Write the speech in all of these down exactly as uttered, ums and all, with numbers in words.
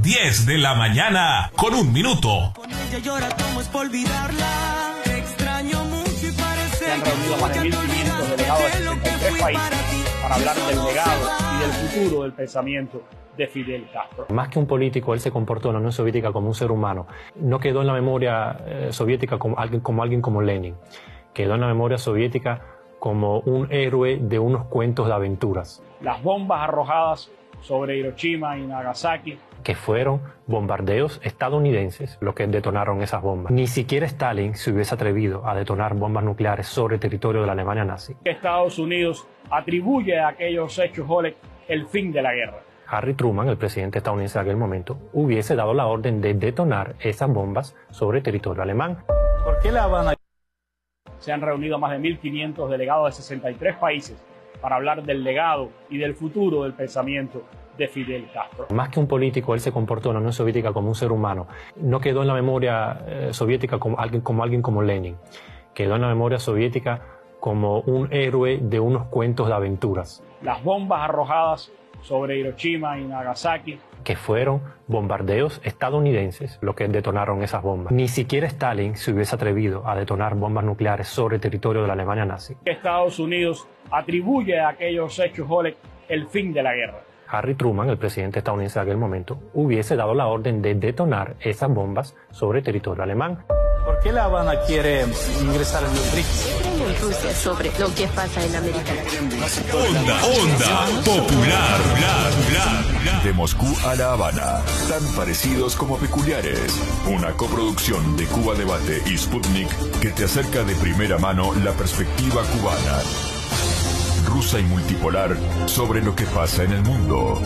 diez de la mañana con un minuto. Se han reunido más de mil quinientos delegados de sesenta y tres países para hablar del legado y del futuro del pensamiento de Fidel Castro. Más que un político, él se comportó en la Unión Soviética como un ser humano. No quedó en la memoria eh, soviética como alguien, como alguien como Lenin. Quedó en la memoria soviética como un héroe de unos cuentos de aventuras. Las bombas arrojadas sobre Hiroshima y Nagasaki, que fueron bombardeos estadounidenses los que detonaron esas bombas. Ni siquiera Stalin se hubiese atrevido a detonar bombas nucleares sobre el territorio de la Alemania nazi. Estados Unidos atribuye a aquellos hechos Oleg el fin de la guerra. Harry Truman, el presidente estadounidense de aquel momento, hubiese dado la orden de detonar esas bombas sobre el territorio alemán. ¿Por qué La Habana? Se han reunido más de mil quinientos delegados de sesenta y tres países para hablar del legado y del futuro del pensamiento de Fidel Castro. Más que un político, él se comportó en la Unión Soviética como un ser humano. No quedó en la memoria eh, soviética como alguien, como alguien como Lenin. Quedó en la memoria soviética como un héroe de unos cuentos de aventuras. Las bombas arrojadas sobre Hiroshima y Nagasaki, que fueron bombardeos estadounidenses los que detonaron esas bombas. Ni siquiera Stalin se hubiese atrevido a detonar bombas nucleares sobre el territorio de la Alemania nazi. Estados Unidos atribuye a aquellos hechos Oleg el fin de la guerra. Harry Truman, el presidente estadounidense de aquel momento, hubiese dado la orden de detonar esas bombas sobre el territorio alemán. ¿Por qué La Habana quiere ingresar en los B R I C S? ¿Qué creen en Rusia sobre lo que pasa en América Latina? Onda, onda popular, bla, bla, bla. De Moscú a La Habana, tan parecidos como peculiares. Una coproducción de Cuba Debate y Sputnik que te acerca de primera mano la perspectiva cubana, rusa y multipolar sobre lo que pasa en el mundo.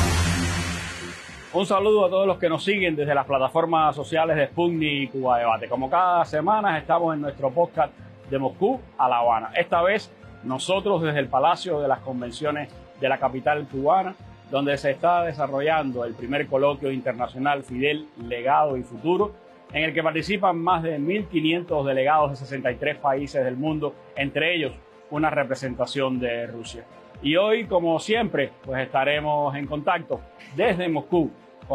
Un saludo a todos los que nos siguen desde las plataformas sociales de Sputnik y Cuba Debate. Como cada semana estamos en nuestro podcast de Moscú a La Habana. Esta vez nosotros desde el Palacio de las Convenciones de la capital cubana, donde se está desarrollando el primer coloquio internacional Fidel, Legado y Futuro, en el que participan más de mil quinientos delegados de sesenta y tres países del mundo, entre ellos una representación de Rusia. Y hoy, como siempre, pues estaremos en contacto desde Moscú